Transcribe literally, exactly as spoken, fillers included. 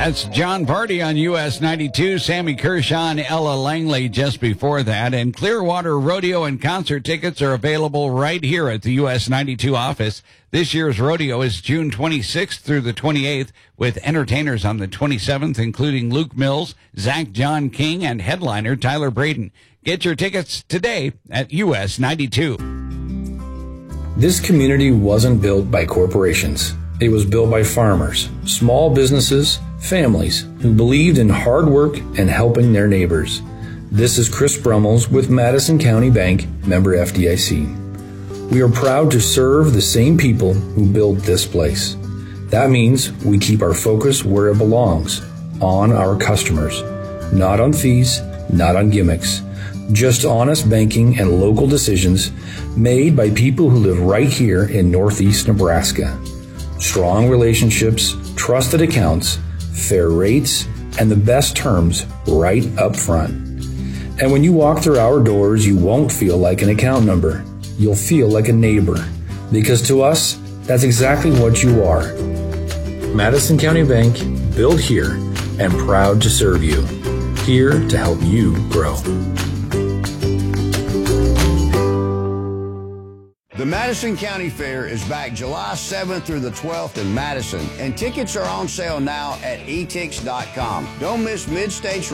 That's John Party on U S ninety-two, Sammy Kershaw and Ella Langley just before that. And Clearwater Rodeo and concert tickets are available right here at the U S ninety-two office. This year's rodeo is June twenty-sixth through the twenty-eighth, with entertainers on the twenty-seventh, including Luke Mills, Zach John King, and headliner Tyler Braden. Get your tickets today at U S ninety-two. This community wasn't built by corporations. It was built by farmers, small businesses, families who believed in hard work and helping their neighbors. This is Chris Brummels with Madison County Bank, member F D I C. We are proud to serve the same people who built this place. That means we keep our focus where it belongs, on our customers, not on fees, not on gimmicks, just honest banking and local decisions made by people who live right here in Northeast Nebraska. Strong relationships, trusted accounts, fair rates, and the best terms right up front. And when you walk through our doors, you won't feel like an account number. You'll feel like a neighbor, because to us, that's exactly what you are. Madison County Bank, built here and proud to serve you. Here to help you grow. The Madison County Fair is back July seventh through the twelfth in Madison, and tickets are on sale now at e tix dot com. Don't miss Mid-States